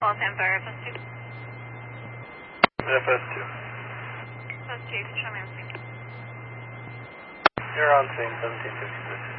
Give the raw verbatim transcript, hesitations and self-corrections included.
Los Empire, F S two. F S two. F S two, you can show me on scene. You're on scene, seventeen fifty-six.